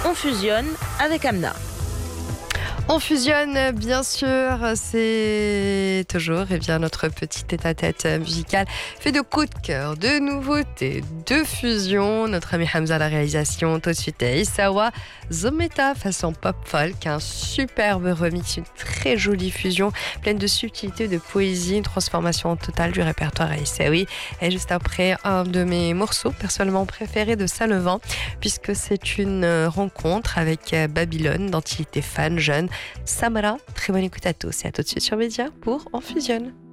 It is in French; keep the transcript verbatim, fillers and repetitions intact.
On fusionne avec Amna. On fusionne, bien sûr, c'est toujours eh bien, notre petit tête-à-tête musical fait de coups de cœur, de nouveautés, de fusion. Notre ami Hamza à la réalisation, tout de suite à Issawa, Zometa façon pop-folk, un superbe remix, une très jolie fusion, pleine de subtilité, de poésie, une transformation totale du répertoire Aïssaoui. Et juste après, un de mes morceaux personnellement préférés de Saint-Levant, puisque c'est une rencontre avec Babylone, dont il était fan jeune. Samara, très bonne écoute à tous et à tout de suite sur Média pour On fusionne.